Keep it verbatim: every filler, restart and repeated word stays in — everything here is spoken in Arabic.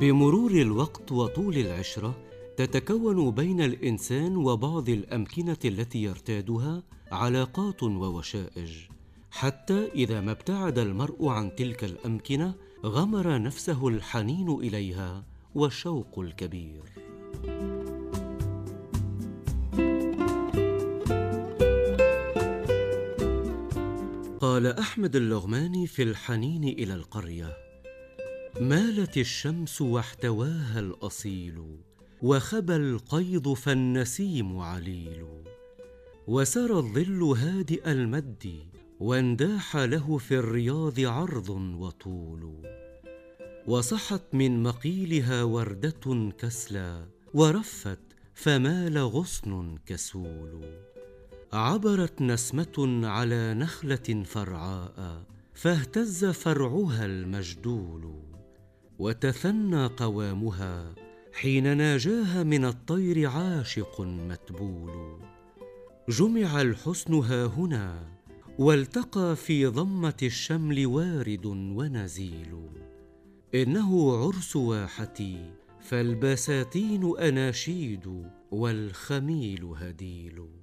بمرور الوقت وطول العشرة تتكون بين الإنسان وبعض الأمكنة التي يرتادها علاقات ووشائج، حتى إذا ما ابتعد المرء عن تلك الأمكنة غمر نفسه الحنين إليها والشوق الكبير. قال أحمد اللغماني في الحنين إلى القرية: مالت الشمس واحتواها الأصيل، وخبى القيض فالنسيم عليل، وسرى الظل هادئ المد، وانداح له في الرياض عرض وطول، وصحت من مقيلها وردة كسلى، ورفت فمال غصن كسول، عبرت نسمة على نخلة فرعاء، فاهتز فرعها المجدول، وتثنى قوامها حين ناجاها من الطير عاشق متبول، جمع الحسن هاهنا، والتقى في ضمة الشمل وارد ونزيل، إنه عرس واحتي، فالبساتين أناشيد، والخميل هديل.